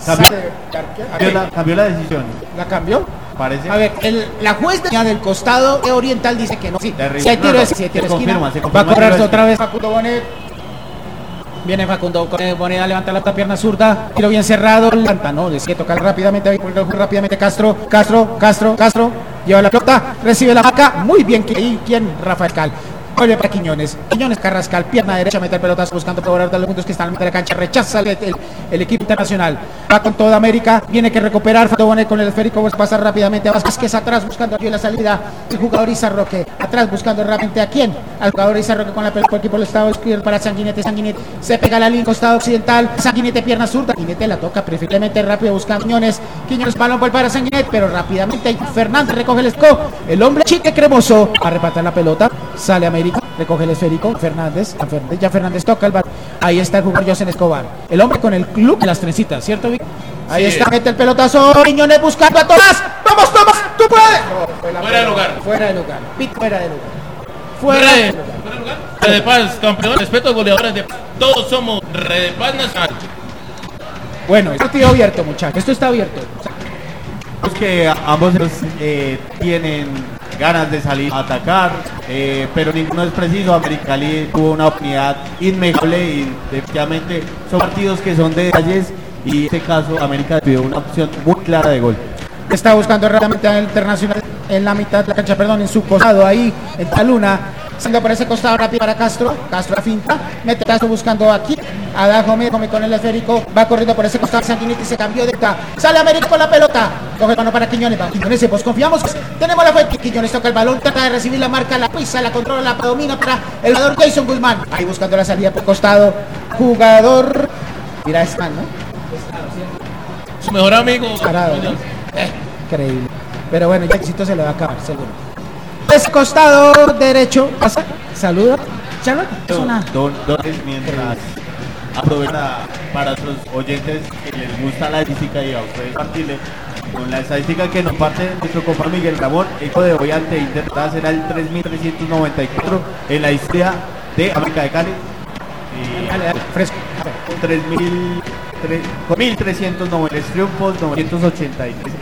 Cambió la decisión. ¿La cambió? Parece. A ver, la juez del costado oriental dice que no. Sí, si hay tiro, si hay tiro de esquina. Va a cobrar otra vez Facundo Bonet. Viene Facundo Bonet a levantar la pierna zurda. Tiro bien cerrado. Levanta, no, le sigue tocar rápidamente. Castro. Lleva la pelota, recibe la marca. Muy bien, ¿y quién? Rafael Cal. Vuelve para Quiñones. Carrascal, pierna derecha, meter pelotas buscando cobrar de los puntos que están en mitad de la cancha. Rechaza el equipo internacional. Va con toda América. Tiene que recuperar Facundo Bonet con el esférico. Pasa rápidamente a Vázquez atrás buscando aquí la salida. El jugador Izarroque atrás buscando rápidamente a quién. Al jugador Izarroque con la pelota. El equipo del estado izquierdo para Sanguinete. Se pega la línea costado occidental. Sanguinete, pierna zurda. Sanguinete la toca preferiblemente rápido buscando Quiñones. Balón vuelve para Sanguinete, pero rápidamente Fernández recoge el esco. El hombre chique cremoso a repartir la pelota. Sale América, recoge el esférico. Fernández toca el balón. Ahí está el jugador José Escobar. El hombre con el club de las trencitas, ¿cierto, Vic? Ahí está, mete el pelotazo. Quiñones buscando a Tomás. ¡Vamos, Tomás! ¡Tú puedes! No, fuera de lugar. Vic, fuera de lugar. Red de Paz, campeón, respeto a goleadores de todos somos Red de Paz Nacional. Bueno, es partido abierto, muchachos. Esto está abierto. Es que ambos tienen ganas de salir a atacar, pero ninguno es preciso. América Cali tuvo una oportunidad inmejorable y definitivamente son partidos que son de detalles, y en este caso América tuvo una opción muy clara de gol. Está buscando rápidamente al Internacional en la mitad de la cancha, en su costado ahí, en la luna. Saliendo por ese costado rápido para Castro la finta, mete Castro buscando aquí a Dajome con el esférico, va corriendo por ese costado. Sanguinetti se cambió de acá, sale América con la pelota, coge el balón para Quiñones. Pues confiamos, tenemos la fe. Quiñones toca el balón, trata de recibir la marca, la pisa, la controla, la domina para el jugador Jason Guzmán, ahí buscando la salida por costado, jugador, mira, es mal, ¿no? Su mejor amigo. Parado, ¿no? Increíble, pero bueno, ya éxito se le va a acabar, seguro. Es costado derecho, pasa, saluda, Charlotte. Mientras aprovecha para los oyentes que les gusta la estadística y a ustedes partirle con la estadística que nos parte nuestro compañero Miguel Ramón. El juego de hoy ante Inter será el 3.394 en la historia de América de Cali. Fresco. 1.393 triunfos, 983